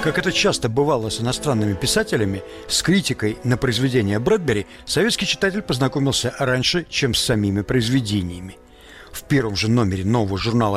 Как это часто бывало с иностранными писателями, с критикой на произведения Брэдбери советский читатель познакомился раньше, чем с самими произведениями. В первом же номере нового журнала